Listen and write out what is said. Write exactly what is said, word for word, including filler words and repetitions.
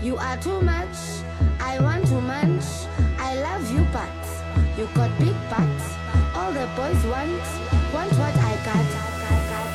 You are too much, I want too much. I love you, but you got big butts. All the boys want